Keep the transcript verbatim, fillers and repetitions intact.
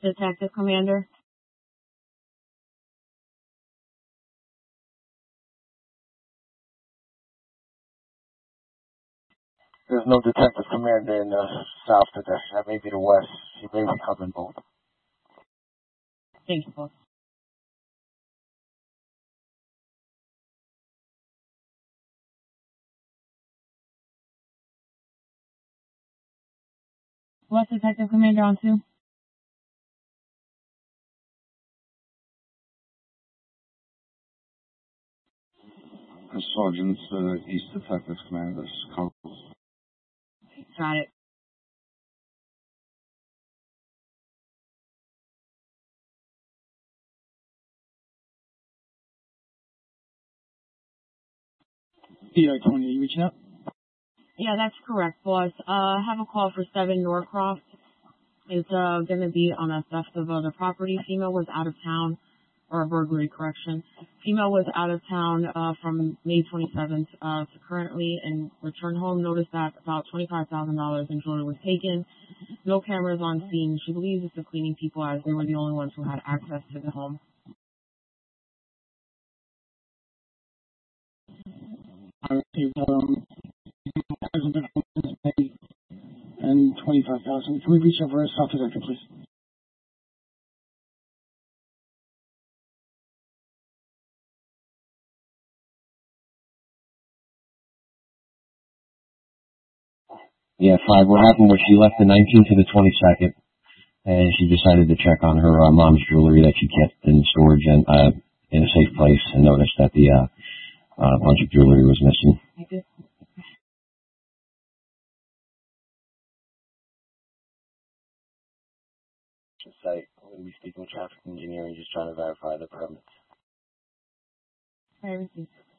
Detective Commander. There's no Detective Commander in the south today. That may be the west. She may be covering both. Thank you, boss. What's Detective Commander on to? Sergeant, uh, East Detective Commander, Carlos. Got it. P I twenty, are you reaching out? Yeah, that's correct, boss. Uh, I have a call for seven Norcroft. It's uh, going to be on a theft of other property. Female was out of town, or a burglary, correction. Female was out of town uh, from May twenty-seventh uh, to currently, and returned home. Noticed that about twenty-five thousand dollars in jewelry was taken. No cameras on scene. She believes it's the cleaning people, as they were the only ones who had access to the home. I received um, hasn't been home since May and twenty-five thousand. Can we reach over a South Detective, please? Yeah, five. What happened was she left the nineteenth to the twenty-second, and she decided to check on her uh, mom's jewelry that she kept in storage and uh, in a safe place, and noticed that the uh, uh, bunch of jewelry was missing. Site. I'm going to be speaking with traffic engineering, just trying to verify the permits. I received.